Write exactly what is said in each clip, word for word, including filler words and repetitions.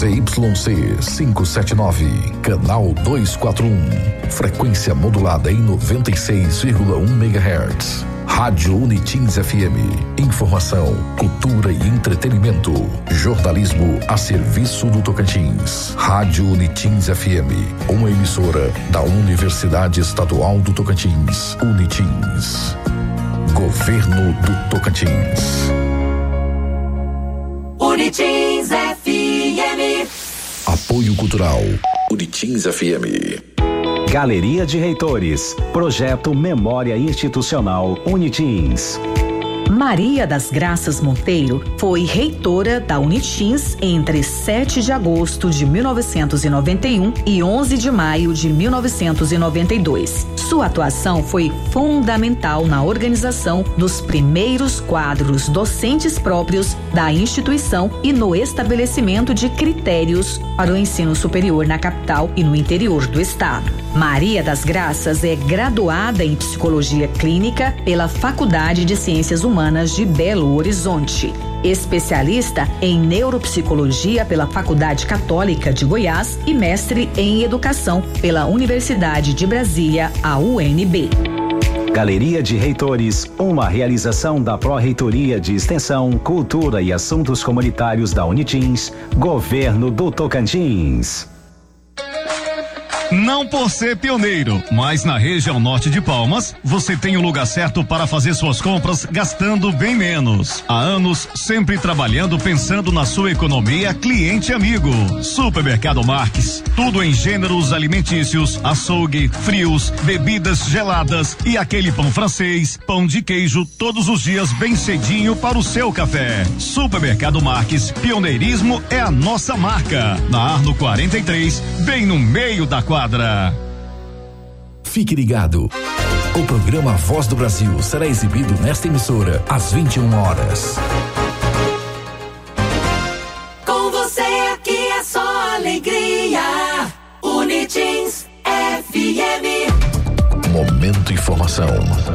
Z Y C quinhentos e setenta e nove, canal duzentos e quarenta e um, frequência modulada em noventa e seis vírgula um megahertz. Rádio Unitins F M, informação, cultura e entretenimento, jornalismo a serviço do Tocantins. Rádio Unitins F M, uma emissora da Universidade Estadual do Tocantins, Unitins. Governo do Tocantins. Unitins F M. Apoio Cultural, Unitins F M. Galeria de Reitores, Projeto Memória Institucional Unitins. Maria das Graças Monteiro foi reitora da Unitins entre sete de agosto de mil novecentos e noventa e um e onze de maio de mil novecentos e noventa e dois. Sua atuação foi fundamental na organização dos primeiros quadros docentes próprios da instituição e no estabelecimento de critérios para o ensino superior na capital e no interior do estado. Maria das Graças é graduada em Psicologia Clínica pela Faculdade de Ciências Humanas de Belo Horizonte, especialista em Neuropsicologia pela Faculdade Católica de Goiás e mestre em Educação pela Universidade de Brasília, a U N B. Galeria de Reitores, uma realização da Pró-Reitoria de Extensão, Cultura e Assuntos Comunitários da Unitins, Governo do Tocantins. Não por ser pioneiro, mas na região norte de Palmas, você tem o lugar certo para fazer suas compras gastando bem menos. Há anos, sempre trabalhando pensando na sua economia, cliente amigo. Supermercado Marques, tudo em gêneros alimentícios, açougue, frios, bebidas geladas e aquele pão francês, pão de queijo, todos os dias bem cedinho para o seu café. Supermercado Marques, pioneirismo é a nossa marca. Na Arno quarenta e três, bem no meio da quadra. Fique ligado. O programa Voz do Brasil será exibido nesta emissora às vinte e uma horas. Com você aqui é só alegria. Unitins F M. Momento Informação.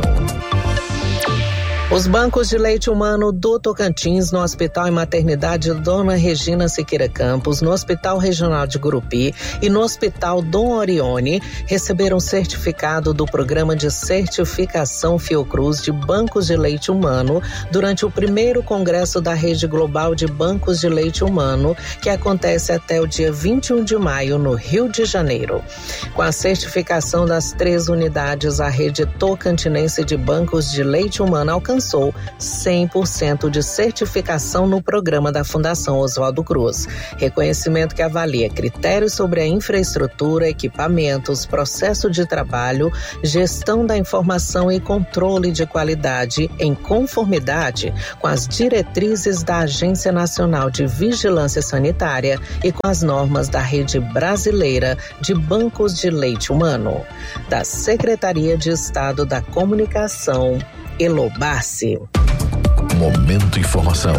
Os bancos de leite humano do Tocantins, no Hospital e Maternidade Dona Regina Siqueira Campos, no Hospital Regional de Gurupi e no Hospital Dom Orione, receberam certificado do Programa de Certificação Fiocruz de Bancos de Leite Humano durante o primeiro Congresso da Rede Global de Bancos de Leite Humano, que acontece até o dia vinte e um de maio, no Rio de Janeiro. Com a certificação das três unidades, a rede tocantinense de bancos de leite humano alcançou cem por cento de certificação no programa da Fundação Oswaldo Cruz. Reconhecimento que avalia critérios sobre a infraestrutura, equipamentos, processo de trabalho, gestão da informação e controle de qualidade em conformidade com as diretrizes da Agência Nacional de Vigilância Sanitária e com as normas da Rede Brasileira de Bancos de Leite Humano. Da Secretaria de Estado da Comunicação, Elobassi. Momento Informação.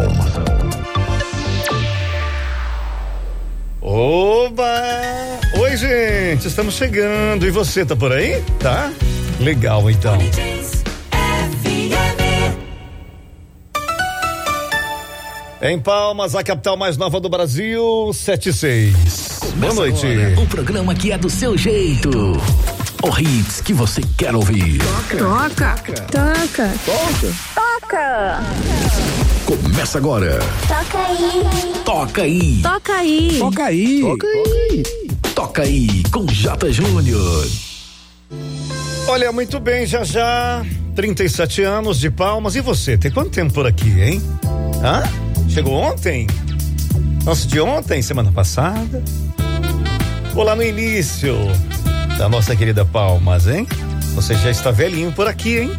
Oba! Oi, gente, estamos chegando. E você, tá por aí? Tá? Legal, então. Em Palmas, a capital mais nova do Brasil, sete e seis. Boa noite. Agora, o programa que é do seu jeito. O hits que você quer ouvir. Toca. Toca. Toca. Toca. Começa agora. Toca aí. Toca aí. Toca aí. Toca aí. Toca aí. Toca aí com J. Júnior. Olha, muito bem, já já, trinta e sete anos de Palmas. E você, tem quanto tempo por aqui, hein? Hã? Chegou ontem? Antes de ontem, semana passada? Vou lá no início da nossa querida Palmas, hein? Você já está velhinho por aqui, hein?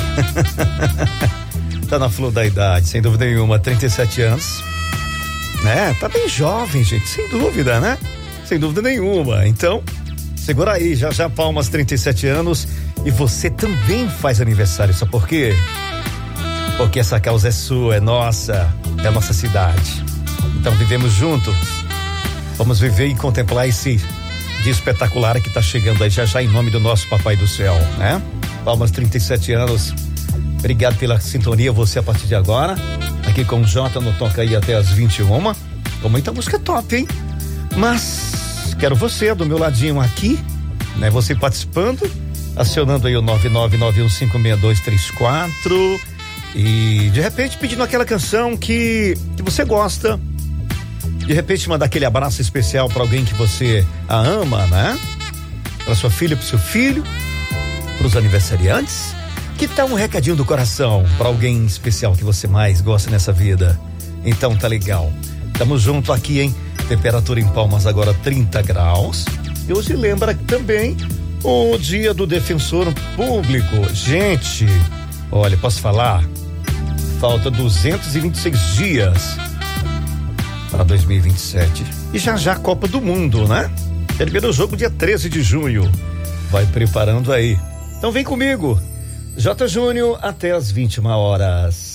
Tá na flor da idade, sem dúvida nenhuma, trinta e sete anos. Né? Tá bem jovem, gente, sem dúvida, né? Sem dúvida nenhuma. Então, segura aí, já já Palmas, trinta e sete anos. E você também faz aniversário, sabe por quê? Porque essa causa é sua, é nossa, é a nossa cidade. Então vivemos juntos. Vamos viver e contemplar esse dia espetacular que tá chegando aí já já em nome do nosso Papai do Céu, né? Palmas, trinta e sete anos. Obrigado pela sintonia, você a partir de agora. Aqui com o Jota no Toca aí até as vinte e uma. Com muita música top, hein? Mas quero você do meu ladinho aqui, né? Você participando, acionando aí o nove nove nove um cinco seis dois três quatro e de repente pedindo aquela canção que, que você gosta. De repente mandar aquele abraço especial para alguém que você a ama, né? Para sua filha, para seu filho, para os aniversariantes. Que tal um recadinho do coração para alguém especial que você mais gosta nessa vida? Então tá legal. Tamo junto aqui, hein? Temperatura em Palmas agora trinta graus. E hoje lembra também o Dia do Defensor Público. Gente, olha, posso falar? Falta duzentos e vinte e seis dias para dois mil e vinte e sete. E já já Copa do Mundo, né? Termina o jogo dia treze de junho. Vai preparando aí. Então vem comigo. J. Júnior até as vinte e uma horas.